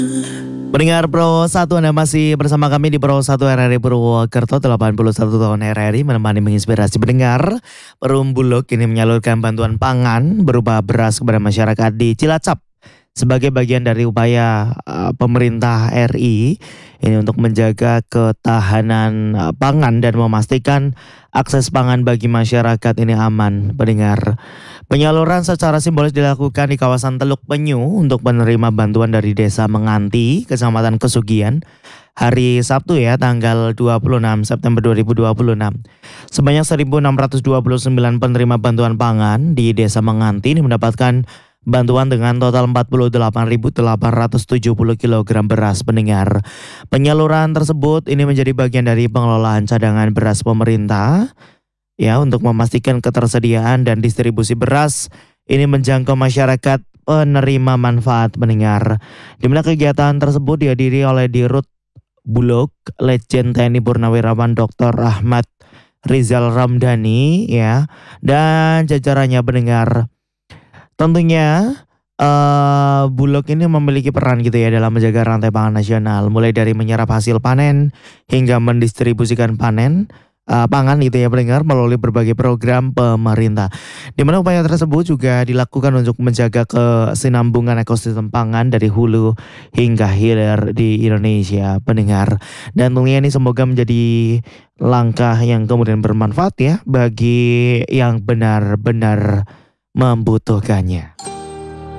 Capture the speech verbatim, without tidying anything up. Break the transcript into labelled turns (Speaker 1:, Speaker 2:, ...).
Speaker 1: Pendengar Pro satu, Anda masih bersama kami di Pro satu R R I Purwokerto. Delapan puluh satu tahun R R I menemani menginspirasi pendengar. Perum Bulog ini menyalurkan bantuan pangan berupa beras kepada masyarakat di Cilacap sebagai bagian dari upaya uh, pemerintah R I ini untuk menjaga ketahanan uh, pangan dan memastikan akses pangan bagi masyarakat ini aman. Pendengar, penyaluran secara simbolis dilakukan di kawasan Teluk Penyu untuk menerima bantuan dari Desa Menganti, Kecamatan Kesugian, hari Sabtu ya, tanggal dua puluh enam September dua ribu dua puluh enam. Sebanyak seribu enam ratus dua puluh sembilan penerima bantuan pangan di Desa Menganti ini mendapatkan bantuan dengan total empat puluh delapan ribu delapan ratus tujuh puluh kilogram beras. Pendengar, penyaluran tersebut ini menjadi bagian dari pengelolaan cadangan beras pemerintah ya untuk memastikan ketersediaan dan distribusi beras ini menjangkau masyarakat penerima manfaat. Pendengar, di mana kegiatan tersebut dihadiri oleh Dirut Bulog Legend T N I Purnawirawan Doktor Ahmad Rizal Ramdhani ya dan jajarannya. Pendengar, tentunya uh, Bulog ini memiliki peran gitu ya dalam menjaga rantai pangan nasional, mulai dari menyerap hasil panen hingga mendistribusikan panen uh, pangan gitu ya pendengar melalui berbagai program pemerintah. Di mana upaya tersebut juga dilakukan untuk menjaga kesinambungan ekosistem pangan dari hulu hingga hilir di Indonesia. Pendengar, dan tentunya ini semoga menjadi langkah yang kemudian bermanfaat ya bagi yang benar-benar membutuhkannya.